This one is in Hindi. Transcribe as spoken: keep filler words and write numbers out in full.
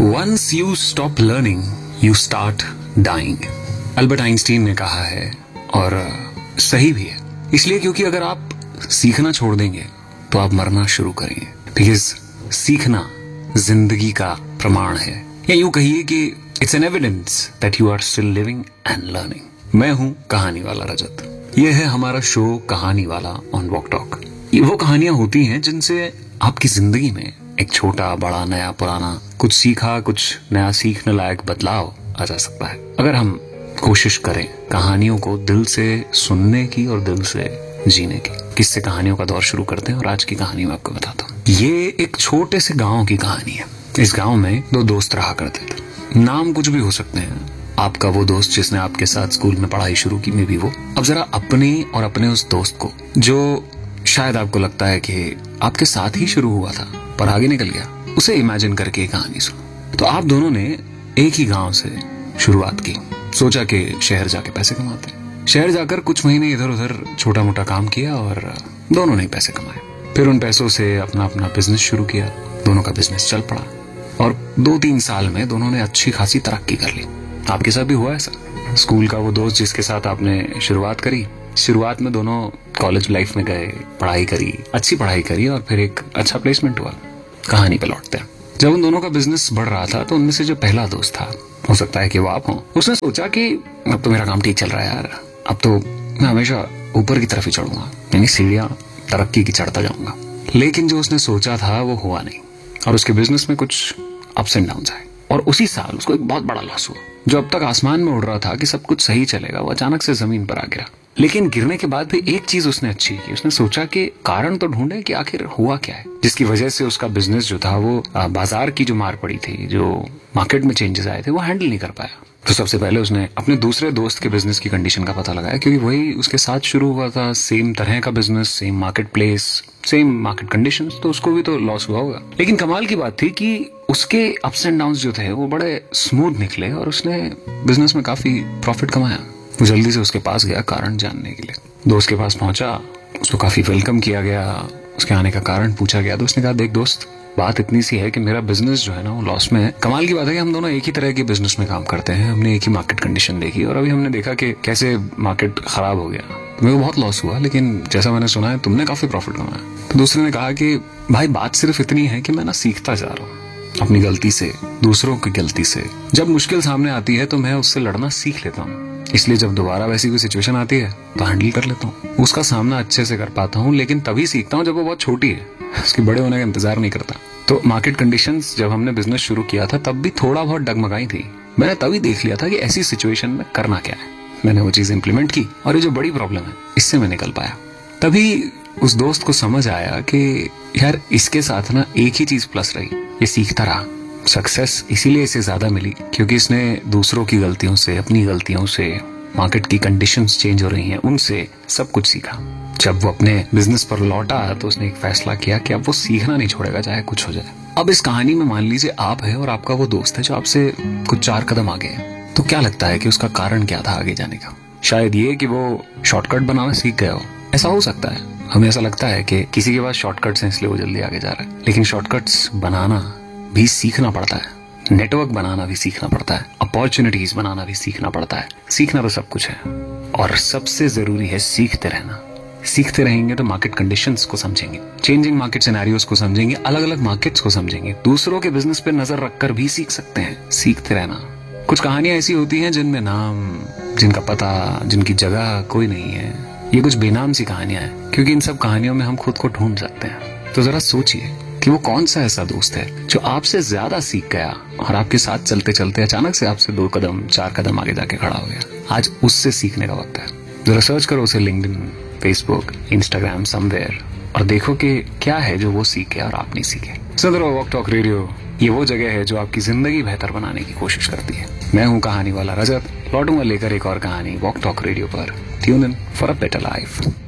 Once you stop learning, you start dying. Albert Einstein ने कहा है और सही भी है, इसलिए क्योंकि अगर आप सीखना छोड़ देंगे तो आप मरना शुरू करेंगे। बिकॉज सीखना जिंदगी का प्रमाण है, या यूं कहिए कि it's an evidence that you are still living and learning. मैं हूं कहानी वाला रजत। यह है हमारा शो कहानी वाला ऑन वॉक टॉक। ये वो कहानियां होती हैं जिनसे आपकी जिंदगी में एक छोटा बड़ा नया पुराना कुछ सीखा, कुछ नया सीखने लायक बदलाव आ जा सकता है, अगर हम कोशिश करें कहानियों को दिल से सुनने की और दिल से जीने की। किससे कहानियों का दौर शुरू करते हैं और आज की कहानी मैं आपको बताता हूँ। ये एक छोटे से गांव की कहानी है। इस गांव में दो दोस्त रहा करते थे। नाम कुछ भी हो सकते हैं। आपका वो दोस्त जिसने आपके साथ स्कूल में पढ़ाई शुरू की, में भी वो। अब जरा अपने और अपने उस दोस्त को, जो शायद आपको लगता है कि आपके साथ ही शुरू हुआ था पर आगे निकल गया, उसे इमेजिन करके एक कहानी सुनो। तो आप दोनों ने एक ही गांव से शुरुआत की। सोचा कि शहर जाके पैसे कमाते हैं। शहर जाकर कुछ महीने इधर उधर छोटा मोटा काम किया और दोनों ने पैसे कमाए। फिर उन पैसों से अपना अपना बिजनेस शुरू किया। दोनों का बिजनेस चल पड़ा और दो तीन साल में दोनों ने अच्छी खासी तरक्की कर ली। आपके साथ भी हुआ ऐसा? स्कूल का वो दोस्त जिसके साथ आपने शुरुआत करी, शुरुआत में दोनों कॉलेज लाइफ में गए, पढ़ाई करी, अच्छी पढ़ाई करी और फिर एक अच्छा प्लेसमेंट हुआ। कहानी पे लौटते हैं। जब उन दोनों का बिजनेस बढ़ रहा था तो उनमें से जो पहला दोस्त था, हो सकता है कि वो आप हो, उसने सोचा कि अब तो मेरा काम ठीक चल रहा है यार, अब तो मैं हमेशा ऊपर की तरफ ही चढ़ूंगा, यानी सीढ़ियां तरक्की की चढ़ता जाऊंगा। लेकिन जो उसने सोचा था वो हुआ नहीं और उसके बिजनेस में कुछ अप्स एंड डाउन्स आए और उसी साल उसको एक बहुत बड़ा लॉस हुआ। जो अब तक आसमान में उड़ रहा था कि सब कुछ सही चलेगा, वो अचानक से जमीन पर आ गिरा। लेकिन गिरने के बाद भी एक चीज उसने अच्छी की। उसने सोचा कि कारण तो ढूंढे कि आखिर हुआ क्या है जिसकी वजह से उसका बिजनेस जो था वो बाजार की जो मार पड़ी थी, जो मार्केट में चेंजेस आए थे, वो हैंडल नहीं कर पाया। तो सबसे पहले उसने अपने दूसरे दोस्त के बिजनेस की कंडीशन का पता लगाया, क्योंकि वही उसके साथ शुरू हुआ था, सेम तरह का business, same market place, same market conditions, तो उसको भी तो लॉस हुआ होगा। लेकिन कमाल की बात थी कि उसके अप्स एंड डाउन्स जो थे वो बड़े स्मूथ निकले और उसने बिजनेस में काफी प्रॉफिट कमाया। वो जल्दी से उसके पास गया कारण जानने के लिए। दोस्त के पास पहुंचा, उसको काफी वेलकम किया गया, उसके आने का कारण पूछा गया। तो उसने कहा, देख दोस्त, बात इतनी सी है कि मेरा बिजनेस जो है ना वो लॉस में है। कमाल की बात है कि हम दोनों एक ही तरह के बिजनेस में काम करते हैं, हमने एक ही मार्केट कंडीशन देखी और अभी हमने देखा कि कैसे मार्केट खराब हो गया। तो मेरे को बहुत लॉस हुआ, लेकिन जैसा मैंने सुना है तुमने काफी प्रॉफिट कमाया। तो दूसरे ने कहा कि भाई बात सिर्फ इतनी है कि मैं ना सीखता जा रहा हूँ अपनी गलती से, दूसरों की गलती से। जब मुश्किल सामने आती है तो मैं उससे लड़ना सीख लेता हूँ, इसलिए जब दोबारा वैसी कोई सिचुएशन आती है तो हैंडल कर लेता हूँ, उसका सामना अच्छे से कर पाता हूँ। लेकिन तभी सीखता हूँ जब वो बहुत छोटी है, उसके बड़े होने का इंतजार नहीं करता। तो मार्केट कंडीशंस जब हमने बिजनेस शुरू किया था तब भी थोड़ा बहुत डगमगाई थी। मैंने तभी देख लिया था कि ऐसी सिचुएशन में करना क्या है। मैंने वो चीज इंप्लीमेंट की और ये जो बड़ी प्रॉब्लम है इससे मैं निकल पाया। तभी उस दोस्त को समझ आया कि यार इसके साथ ना एक ही चीज प्लस रही, ये सीखता रहा। सक्सेस इसीलिए इसे ज्यादा मिली क्योंकि इसने दूसरों की गलतियों से, अपनी गलतियों से, मार्केट की कंडीशंस चेंज हो रही हैं उनसे सब कुछ सीखा। जब वो अपने बिजनेस पर लौटा तो उसने एक फैसला किया कि अब वो सीखना नहीं छोड़ेगा चाहे कुछ हो जाए। अब इस कहानी में मान लीजिए आप है और आपका वो दोस्त है जो आपसे कुछ चार कदम आगे है, तो क्या लगता है कि उसका कारण क्या था आगे जाने का? शायद ये कि वो शॉर्टकट बनाना सीख गया हो, ऐसा हो सकता है। हमें ऐसा लगता है कि किसी के पास शॉर्टकट्स हैं इसलिए वो जल्दी आगे जा रहा है, लेकिन शॉर्टकट्स बनाना भी सीखना पड़ता है, नेटवर्क बनाना भी सीखना पड़ता है, अपॉर्चुनिटीज बनाना भी सीखना पड़ता है। सीखना तो सब कुछ है और सबसे जरूरी है सीखते रहना। सीखते रहेंगे तो मार्केट कंडीशंस को समझेंगे, चेंजिंग मार्केट सिनेरियोज को समझेंगे, अलग अलग मार्केट्स को समझेंगे, दूसरों के बिजनेस पे नजर रखकर भी सीख सकते हैं। सीखते रहना। कुछ कहानियां ऐसी होती हैं जिनमें नाम, जिनका पता, जिनकी जगह कोई नहीं है। ये कुछ बेनाम सी कहानियां हैं क्योंकि इन सब कहानियों में हम खुद को ढूंढ सकते हैं। तो जरा सोचिए कि वो कौन सा ऐसा दोस्त है जो आपसे ज्यादा सीख गया और आपके साथ चलते चलते अचानक से आपसे दो कदम चार कदम आगे जाके खड़ा हो गया। आज उससे सीखने का वक्त है। जरा सर्च करो उसे लिंक्डइन, फेसबुक, इंस्टाग्राम, समवेयर, और देखो कि क्या है जो वो सीख गया और आप नहीं सीखे। सुन रहे हो वॉक टॉक रेडियो। ये वो जगह है जो आपकी जिंदगी बेहतर बनाने की कोशिश करती है। मैं हूँ कहानी वाला रजत, लौटूंगा लेकर एक और कहानी वॉक टॉक रेडियो पर। Tune in for a better life.